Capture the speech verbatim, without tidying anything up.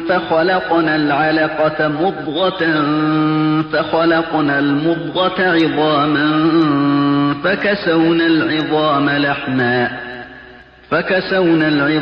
فخلقنا العلقة مضغة فخلقنا المضغة عظاما فكسونا العظام لحما فكسونا العظام